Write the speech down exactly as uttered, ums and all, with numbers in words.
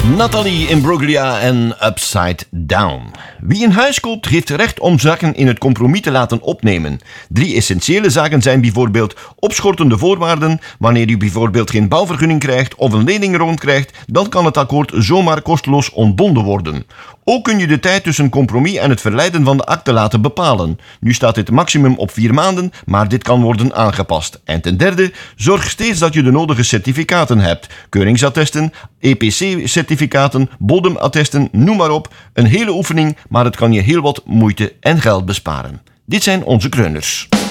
Nathalie Imbruglia en Upside Down. Wie een huis koopt, heeft recht om zaken in het compromis te laten opnemen. Drie essentiële zaken zijn bijvoorbeeld opschortende voorwaarden. Wanneer u bijvoorbeeld geen bouwvergunning krijgt of een lening rondkrijgt, dan kan het akkoord zomaar kosteloos ontbonden worden. Ook kun je de tijd tussen compromis en het verlijden van de akte laten bepalen. Nu staat dit maximum op vier maanden, maar dit kan worden aangepast. En ten derde, zorg steeds dat je de nodige certificaten hebt. Keuringsattesten, E P C-certificaten, bodemattesten, noem maar op. Een hele oefening, maar het kan je heel wat moeite en geld besparen. Dit zijn onze kreuners.